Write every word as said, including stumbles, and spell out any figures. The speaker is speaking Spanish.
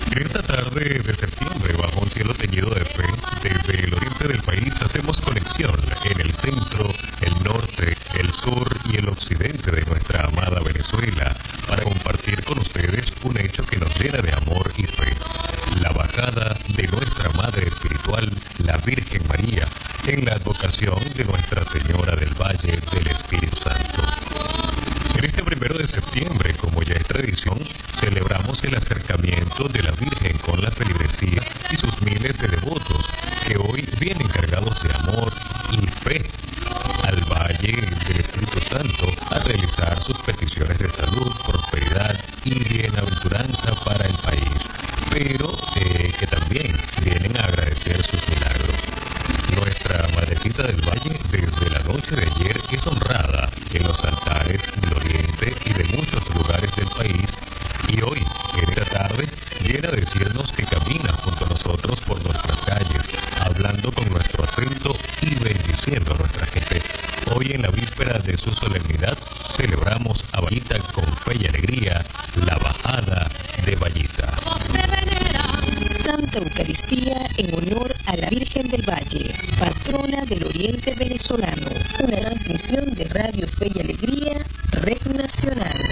En esta tarde de septiembre, bajo un cielo teñido de fe, desde el oriente del país hacemos conexión en el centro, el norte, el sur y el occidente de nuestra amada Venezuela para compartir con ustedes un hecho que nos llena de amor y fe. La bajada de nuestra Madre Espiritual, la Virgen María, en la advocación de Nuestra Señora del Valle del Espíritu Santo. En este primero de septiembre, como ya es tradición, celebramos el acercamiento de la Virgen con la feligresía y sus miles de devotos que hoy vienen cargados de amor y fe al Valle del Espíritu Santo a realizar sus peticiones de salud, prosperidad y bienaventuranza para el país, pero eh, que también vienen a agradecer sus milagros. Nuestra Madrecita del Valle desde la noche de ayer es honrada en los altares del Oriente y de muchos lugares del país, y hoy, en esta tarde, viene a decirnos que camina junto a nosotros por nuestras calles, hablando con nuestro acento y bendiciendo a nuestra gente. Hoy, en la víspera de su solemnidad, celebramos a Vallita con fe y alegría, la bajada de Vallita. Santa Eucaristía en honor a la Virgen del Valle, patrona del Oriente venezolano. Una transmisión de Radio Fe y Alegría, Red Nacional.